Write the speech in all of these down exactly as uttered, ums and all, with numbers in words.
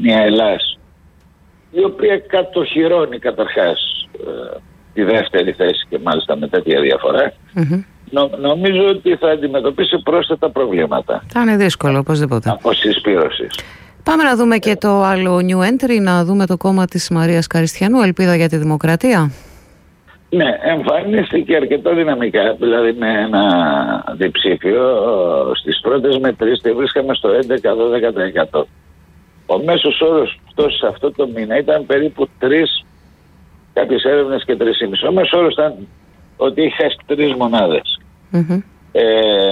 μια Ελλάς, η οποία κατοχυρώνει καταρχάς ε, τη δεύτερη θέση και μάλιστα με τέτοια διαφορά, mm-hmm. νο, νομίζω ότι θα αντιμετωπίσει πρόσθετα προβλήματα. Θα είναι δύσκολο οπωσδήποτε. Από συσπήρωσης. Πάμε να δούμε και το άλλο new entry, να δούμε το κόμμα της Μαρίας Καριστιανού, Ελπίδα για τη Δημοκρατία. Ναι, εμφανίστηκε αρκετά δυναμικά, δηλαδή με ένα διψήφιο. Στις πρώτες μετρήσεις βρίσκαμε στο έντεκα με δώδεκα τοις εκατό. Ο μέσος όρος πτώσης αυτό το μήνα ήταν περίπου τρεις, κάποιες έρευνες και τρεις κόμμα πέντε. Ο μέσος όρος ήταν ότι είχε χάσει τρεις μονάδες. Mm-hmm. Ε,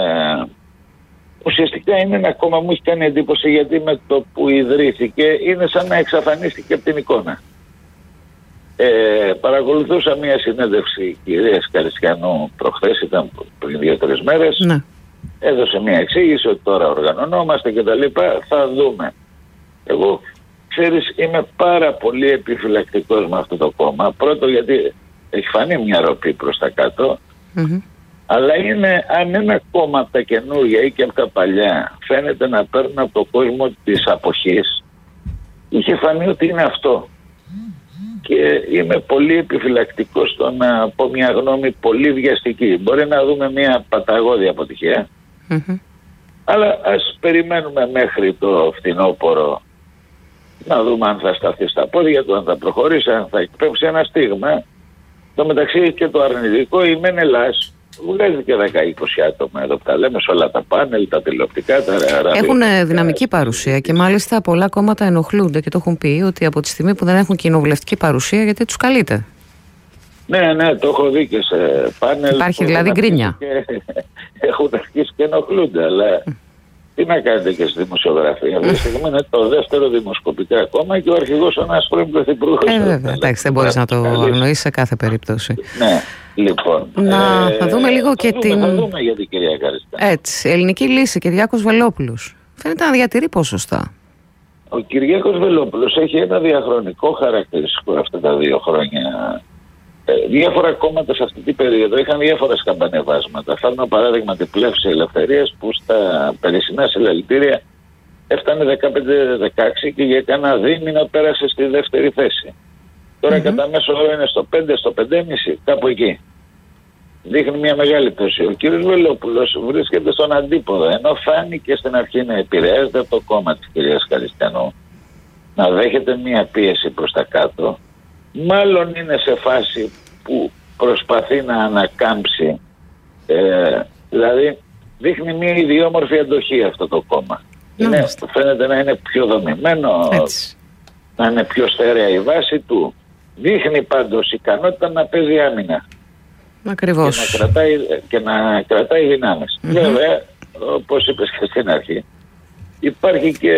ουσιαστικά είναι ένα κόμμα, μου έχει κάνει εντύπωση, γιατί με το που ιδρύθηκε είναι σαν να εξαφανίστηκε από την εικόνα. Ε, παρακολουθούσα μια συνέντευξη κυρίας Καριστιανού προχθές, ήταν πριν δύο-τρεις μέρες. Ναι. Έδωσε μια εξήγηση ότι τώρα οργανωνόμαστε και τα λοιπά, θα δούμε. Εγώ, ξέρεις, είμαι πάρα πολύ επιφυλακτικός με αυτό το κόμμα. Πρώτο γιατί έχει φανεί μια ροπή προς τα κάτω, mm-hmm. αλλά είναι, αν ένα κόμμα από τα καινούργια ή και από τα παλιά φαίνεται να παίρνουν από το κόσμο της αποχής, είχε φανεί ότι είναι αυτό. Και είμαι πολύ επιφυλακτικός στο να πω μια γνώμη πολύ βιαστική. Μπορεί να δούμε μια παταγώδη αποτυχία, mm-hmm. αλλά ας περιμένουμε μέχρι το φθινόπωρο να δούμε αν θα σταθεί στα πόδια του, αν θα προχωρήσει, αν θα εκπέμψει ένα στίγμα. Το μεταξύ και το αρνητικό, η ΜΕΝ Ελλάς βγάζει και δέκα με είκοσι άτομα εδώ που τα λέμε σε όλα τα πάνελ, τα τηλεοπτικά, τα ραδιοφωνικά. Έχουν δυναμική παρουσία και μάλιστα πολλά κόμματα ενοχλούνται και το έχουν πει ότι από τη στιγμή που δεν έχουν κοινοβουλευτική παρουσία, γιατί τους καλείται. Ναι, ναι, το έχω δει και σε πάνελ. Υπάρχει δηλαδή γκρίνια. Έχουν αρχίσει και ενοχλούνται, αλλά τι να κάνετε και στη δημοσιογραφία. Αυτή τη στιγμή είναι το δεύτερο δημοσκοπικά κόμμα και ο αρχηγός ο ένας πρώην πρωθυπουργός. Ε, βέβαια, εντάξει, δεν μπορείς να το αγνοήσεις σε κάθε περίπτωση. Ναι, λοιπόν. Να ε, θα δούμε λίγο θα και δούμε, την. Θα δούμε για την κυρία Καριστιανού. Έτσι, Ελληνική Λύση, Κυριάκος Βελόπουλος. Φαίνεται να διατηρεί ποσοστά. Ο Κυριάκος Βελόπουλος έχει ένα διαχρονικό χαρακτηριστικό αυτά τα δύο χρόνια. Ε, διάφορα κόμματα σε αυτή την περίοδο είχαν διάφορα σκαμπανεβάσματα. Φέρνω παράδειγμα την Πλεύση Ελευθερίας που στα περσινά συλλαλητήρια έφτανε δεκαπέντε δεκαέξι και για κανένα δίμηνο πέρασε στη δεύτερη θέση. Τώρα mm-hmm. κατά μέσο όρο είναι στο πέντε, στο πέντε κόμμα πέντε, κάπου εκεί. Δείχνει μια μεγάλη πτώση. Ο κ. Βελόπουλος βρίσκεται στον αντίποδο, ενώ φάνηκε στην αρχή να επηρεάζεται από το κόμμα της κυρίας Καριστιανού, να δέχεται μια πίεση προς τα κάτω. Μάλλον είναι σε φάση που προσπαθεί να ανακάμψει, ε, δηλαδή δείχνει μια ιδιόμορφη αντοχή αυτό το κόμμα. Είναι, φαίνεται να είναι πιο δομημένο, έτσι. Να είναι πιο στερεά η βάση του. Δείχνει πάντως ικανότητα να παίζει άμυνα. Ακριβώς. Και να κρατάει, και να κρατάει δυνάμεις. Mm-hmm. Βέβαια, όπως είπες και στην αρχή, υπάρχει και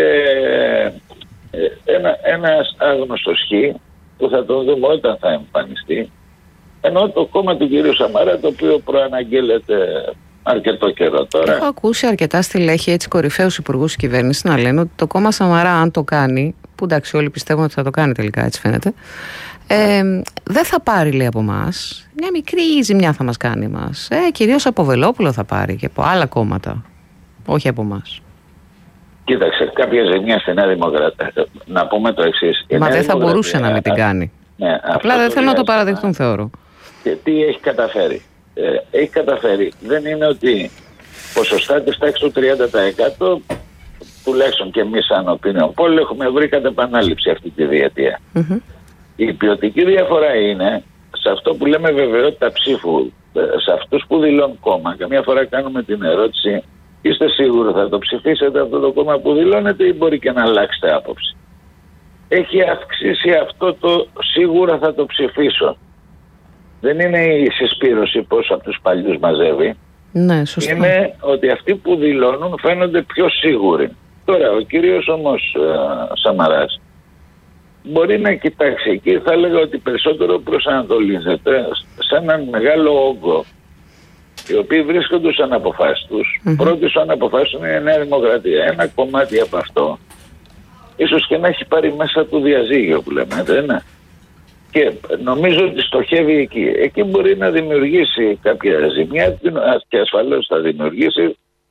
ένα, ένας άγνωστος χ που θα τον δούμε όταν θα εμφανιστεί, ενώ το κόμμα του κυρίου Σαμαρά, το οποίο προαναγγέλλεται αρκετό καιρό τώρα. Έχω ακούσει αρκετά στελέχη, έτσι κορυφαίους υπουργούς της κυβέρνησης, να λένε ότι το κόμμα Σαμαρά, αν το κάνει, που εντάξει όλοι πιστεύουν ότι θα το κάνει τελικά, έτσι φαίνεται, ε, δεν θα πάρει, λέει, από εμάς. Μια μικρή ζημιά θα μας κάνει εμάς. Ε, κυρίως από Βελόπουλο θα πάρει και από άλλα κόμματα, όχι από εμάς. Κοίταξε, κάποια ζημιά στη Νέα Δημοκρατία. Να πούμε το εξής. Μα δεν θα μπορούσε να μην την κάνει. Ναι, απλά δεν θέλω να το παραδεχτούν, θεωρώ. Και τι έχει καταφέρει. Ε, έχει καταφέρει. Δεν είναι ότι ποσοστά της τάξης του τριάντα τοις εκατό, τουλάχιστον και εμείς σαν opinion poll, έχουμε βρει κατ' επανάληψη αυτή τη διετία. Mm-hmm. Η ποιοτική διαφορά είναι σε αυτό που λέμε βεβαιότητα ψήφου, σε αυτούς που δηλώνουν κόμμα. Καμιά φορά κάνουμε την ερώτηση, είστε σίγουροι θα το ψηφίσετε αυτό το κόμμα που δηλώνετε ή μπορεί και να αλλάξετε άποψη. Έχει αυξήσει αυτό το σίγουρα θα το ψηφίσω. Δεν είναι η συσπήρωση πώς από τους παλιούς μαζεύει. Ναι, σωστά. Είναι ότι αυτοί που δηλώνουν φαίνονται πιο σίγουροι. Τώρα ο κύριος όμως ε, Σαμαράς μπορεί να κοιτάξει εκεί, θα έλεγα ότι περισσότερο προσανατολίζεται σε έναν μεγάλο όγκο, οι οποίοι βρίσκονται στους αναποφάσεις τους. Mm-hmm. Πρώτοι στους αναποφάσεις είναι η Νέα Δημοκρατία. Ένα κομμάτι από αυτό ίσως και να έχει πάρει μέσα του διαζύγιο που λέμε, δεν είναι. Και νομίζω ότι στοχεύει εκεί. Εκεί μπορεί να δημιουργήσει κάποια ζημιά και ασφαλώς θα δημιουργήσει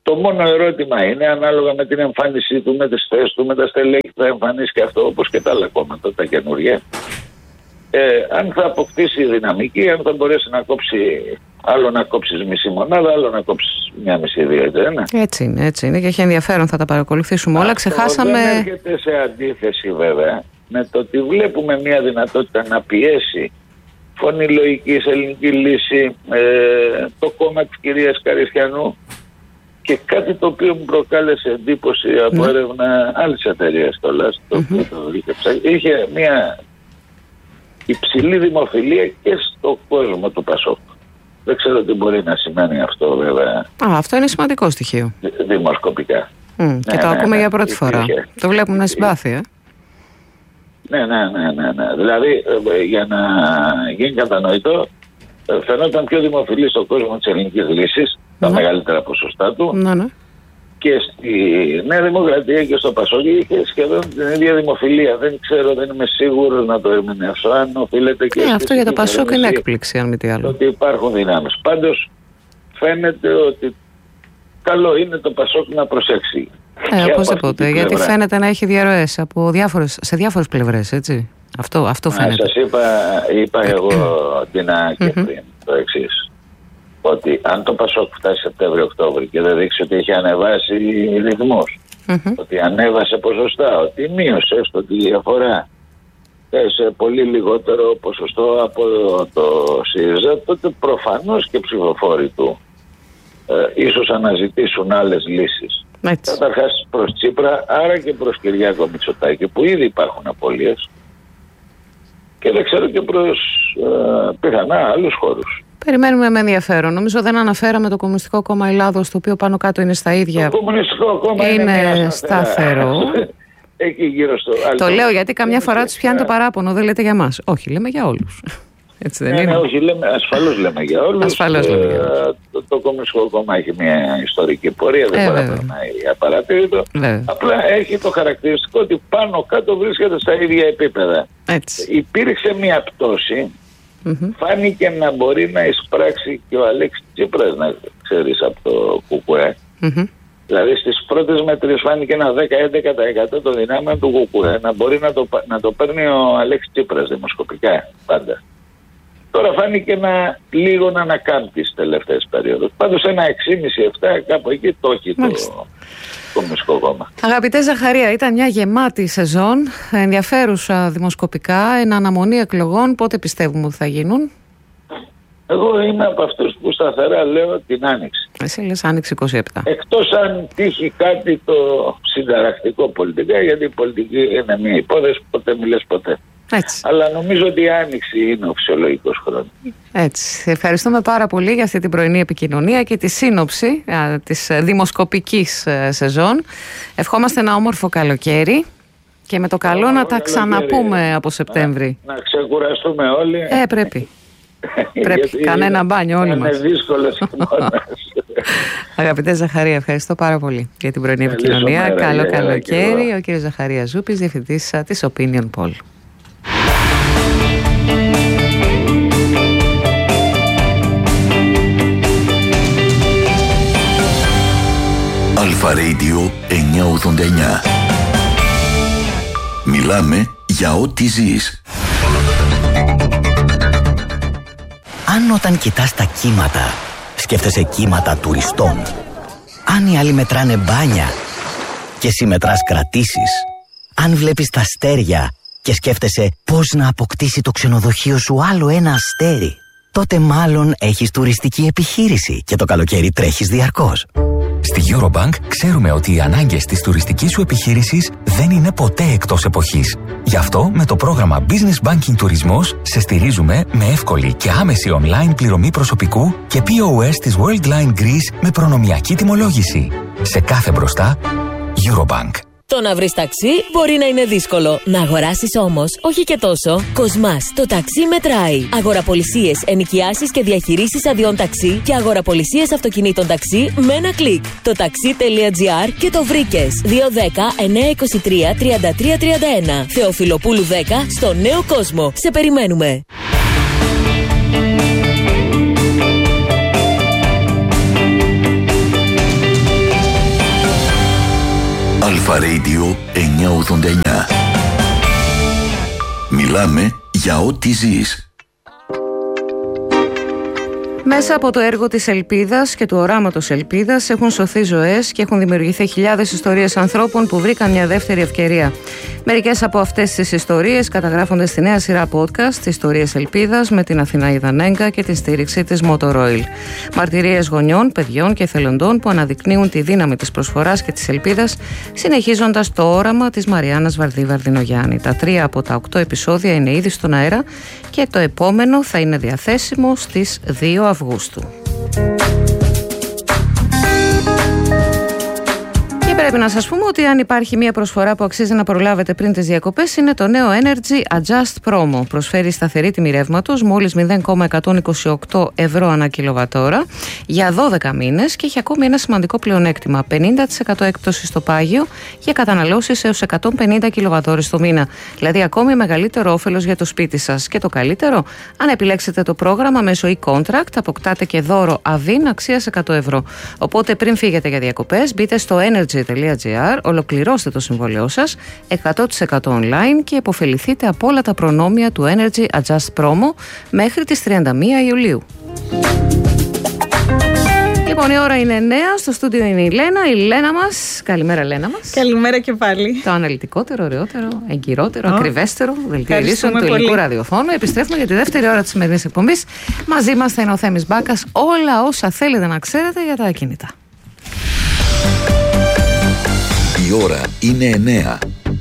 Το μόνο ερώτημα είναι, ανάλογα με την εμφάνισή του, με τις θέσεις του, με τα στελέχη που θα εμφανίσει και αυτό, όπως και τα άλλα κόμματα, τα καινούργια, ε, αν θα αποκτήσει δυναμική, αν θα μπορέσει να κόψει, άλλο να κόψει μισή μονάδα, άλλο να κόψει μια μισή δύο, έτσι είναι. Έτσι είναι, έτσι είναι και έχει ενδιαφέρον, θα τα παρακολουθήσουμε όλα. Αυτό ξεχάσαμε. δεν έρχεται σε αντίθεση βέβαια με το ότι βλέπουμε μια δυνατότητα να πιέσει Φωνή Λογικής, Ελληνική Λύση, ε, το κόμμα της κυρίας Καριστιανού και κάτι το οποίο μου προκάλεσε εντύπωση από mm. έρευνα άλλης εταιρείας κιόλας, το οποίο mm-hmm. το είχε ψάξει. Είχε μια υψηλή δημοφιλία και στο κόσμο του Πασόκ. Δεν ξέρω τι μπορεί να σημαίνει αυτό βέβαια. Α, αυτό είναι σημαντικό στοιχείο. Δημοσκοπικά. Mm, ναι, και το ναι, ακούμε ναι, για πρώτη ναι, φορά. είχε. Το βλέπουμε να συμπάθεια. Ναι, ναι, ναι, ναι, ναι. Δηλαδή, για να γίνει κατανοητό, φαινόταν πιο δημοφιλή στον κόσμο της Ελληνικής Λύσης, τα ναι. μεγαλύτερα ποσοστά του. Ναι, ναι. Και στη Νέα Δημοκρατία και στο Πασόκ είχε σχεδόν την ίδια δημοφιλία. Δεν ξέρω, δεν είμαι σίγουρος να το ερμηνεύσω. Αν οφείλεται και. Ε, αυτό για το Πασόκ είναι έκπληξη, αν μη τι άλλο. Ότι υπάρχουν δυνάμεις. Πάντως, φαίνεται ότι καλό είναι το Πασόκ να προσέξει. Ε, οπωσδήποτε. Γιατί φαίνεται να έχει διαρροές από διάφορες, σε διάφορες πλευρές, έτσι. Αυτό, αυτό φαίνεται. Να σας είπα, είπα εγώ την και πριν το εξής. Ότι αν το Πασόκ φτάσει Σεπτέμβριο-Οκτώβριο και δεν δείξει ότι έχει ανεβάσει ρυθμούς, mm-hmm. ότι ανέβασε ποσοστά, ότι μείωσε έστω τη διαφορά σε πολύ λιγότερο ποσοστό από το ΣΥΡΙΖΑ, τότε προφανώς και ψηφοφόροι του ε, ίσως αναζητήσουν άλλες λύσεις. Καταρχάς προς Τσίπρα, άρα και προς Κυριάκο Μητσοτάκη, που ήδη υπάρχουν απώλειες, και δεν ξέρω και προς ε, πιθανά άλλους χώρους. Περιμένουμε με ενδιαφέρον. Νομίζω δεν αναφέραμε το Κομμουνιστικό Κόμμα Ελλάδος, το οποίο πάνω κάτω είναι στα ίδια. Το Κομμουνιστικό Κόμμα είναι, είναι σταθερό. Εκεί γύρω στο το λέω γιατί καμιά φορά τους πιάνει το παράπονο, δεν λέτε για μας. Όχι, λέμε για όλους. Έτσι δεν ναι, είναι. Ναι, όχι, λέμε, ασφαλώς λέμε για όλους. Ασφαλώς λέμε για όλους. Το, το Κομμουνιστικό Κόμμα έχει μια ιστορική πορεία, δεν μπορεί να περνάει απαρατήρητο. Απλά έχει το χαρακτηριστικό ότι πάνω κάτω βρίσκεται στα ίδια επίπεδα. Έτσι. Υπήρξε μια πτώση. Mm-hmm. Φάνηκε να μπορεί να εισπράξει και ο Αλέξης Τσίπρας, να ξέρεις, από το ΚΚΕ. Mm-hmm. Δηλαδή στις πρώτες μέτρες φάνηκε ένα δέκα με έντεκα τοις εκατό των δυνάμεων του ΚΚΕ να μπορεί να το, να το παίρνει ο Αλέξης Τσίπρας δημοσκοπικά πάντα. Τώρα φάνηκε να, λίγο να ανακάμπτει τις τελευταίες περίοδους. Πάντως ένα έξι κόμμα πέντε επτά κάπου εκεί το έχει το Κομμουνιστικό Κόμμα. Αγαπητέ Ζαχαρία, ήταν μια γεμάτη σεζόν, ενδιαφέρουσα δημοσκοπικά, εν αναμονή εκλογών. Πότε πιστεύουμε ότι θα γίνουν? Εγώ είμαι από αυτούς που σταθερά λέω την Άνοιξη. Εσύ λες Άνοιξη είκοσι επτά. Εκτός αν τύχει κάτι το συνταρακτικό πολιτικά, γιατί η πολιτική είναι μια υπόθεση, ποτέ μιλες ποτέ. Έτσι. Αλλά νομίζω ότι η Άνοιξη είναι ο φυσιολογικός χρόνος. Έτσι. Ευχαριστούμε πάρα πολύ για αυτή την πρωινή επικοινωνία και τη σύνοψη α, της δημοσκοπικής α, σεζόν. Ευχόμαστε ένα όμορφο καλοκαίρι και με το καλό να τα ξαναπούμε από Σεπτέμβρη. Να, να ξεκουραστούμε όλοι. Ε, πρέπει. Πρέπει. Κανένα μπάνιο όλοι μας. Είναι δύσκολος χειμώνας. Αγαπητέ Ζαχαρία, ευχαριστώ πάρα πολύ για την πρωινή επικοινωνία. Μέρα, καλό καλοκαίρι. Ο κύριος Ζαχαρίας Ζούπης, διευθυντής της Opinion Poll. Αλφα Radio εννιακόσια ογδόντα εννιά. Μιλάμε για ό,τι ζεις. Αν όταν κοιτάς τα κύματα σκέφτεσαι κύματα τουριστών, αν οι άλλοι μετράνε μπάνια και εσύ μετράς κρατήσεις, αν βλέπεις τα αστέρια και σκέφτεσαι πώς να αποκτήσει το ξενοδοχείο σου άλλο ένα αστέρι, τότε μάλλον έχεις τουριστική επιχείρηση και το καλοκαίρι τρέχεις διαρκώς. Στη Eurobank ξέρουμε ότι οι ανάγκες της τουριστικής σου επιχείρησης δεν είναι ποτέ εκτός εποχής. Γι' αυτό με το πρόγραμμα Business Banking Τουρισμός σε στηρίζουμε με εύκολη και άμεση online πληρωμή προσωπικού και πι ο ες της Worldline Greece με προνομιακή τιμολόγηση. Σε κάθε μπροστά, Eurobank. Το να βρεις ταξί μπορεί να είναι δύσκολο. Να αγοράσεις όμως, όχι και τόσο. Κοσμάς, το ταξί μετράει. Αγοραπολισίες, ενοικιάσεις και διαχειρήσεις αδειών ταξί και αγοραπολισίες αυτοκινήτων ταξί με ένα κλικ. Το taxi.gr και το βρήκες. δύο δέκα εννιακόσια είκοσι τρία τριάντα τρία τριάντα ένα. Θεοφιλοπούλου δέκα στο Νέο Κόσμο. Σε περιμένουμε. Αλφα Radio εννιακόσια ογδόντα εννιά. Μιλάμε για ό,τι ζεις. Μέσα από το έργο της Ελπίδας και του οράματος Ελπίδας έχουν σωθεί ζωές και έχουν δημιουργηθεί χιλιάδες ιστορίες ανθρώπων που βρήκαν μια δεύτερη ευκαιρία. Μερικές από αυτές τις ιστορίες καταγράφονται στη νέα σειρά podcast Ιστορίες Ελπίδας με την Αθηναίδα Νέγκα και τη στήριξη της Motor Oil. Μαρτυρίες γονιών, παιδιών και εθελοντών που αναδεικνύουν τη δύναμη της προσφοράς και της ελπίδας, συνεχίζοντας το όραμα της Μαριάννας Βαρδί Βαρδινογιάννη. Τα τρία από τα οκτώ επεισόδια είναι ήδη στον αέρα και το επόμενο θα είναι διαθέσιμο στις δύο Αυγούστου. Και πρέπει να σας πούμε ότι αν υπάρχει μια προσφορά που αξίζει να προλάβετε πριν τις διακοπές, είναι το νέο Energy Adjust Promo. Προσφέρει σταθερή τιμή ρεύματος μόλις μηδέν κόμμα εκατόν είκοσι οκτώ ευρώ ανά κιλοβατόρα για δώδεκα μήνες και έχει ακόμη ένα σημαντικό πλεονέκτημα: πενήντα τοις εκατό έκπτωση στο πάγιο για καταναλώσεις έως εκατόν πενήντα κιλοβατόρες το μήνα. Δηλαδή ακόμη μεγαλύτερο όφελος για το σπίτι σας. Και το καλύτερο, αν επιλέξετε το πρόγραμμα μέσω e-contract, αποκτάτε και δώρο αβίν αξίας εκατό ευρώ. Οπότε πριν φύγετε για διακοπές, μπείτε στο energy τελεία τζι άρ, ολοκληρώστε το συμβόλαιό σας εκατό τοις εκατό online και υποφεληθείτε από όλα τα προνόμια του Energy Adjust Promo μέχρι τις τριάντα μία Ιουλίου. Λοιπόν, η ώρα είναι εννιά, στο στούντιο είναι η Λένα, η Λένα μας. Καλημέρα, Λένα μας. Καλημέρα και πάλι. Το αναλυτικότερο, ωραιότερο, εγκυρότερο, oh. ακριβέστερο δελτίο ειδήσεων του πολύ. Ελληνικού ραδιοφώνου. Επιστρέφουμε για τη δεύτερη ώρα της σημερινής εκπομπής. Μαζί μας θα είναι ο Θέμης Μπάκας. Όλα όσα θέλετε να ξέρετε για τα ακίνητα. Η ώρα είναι εννιά.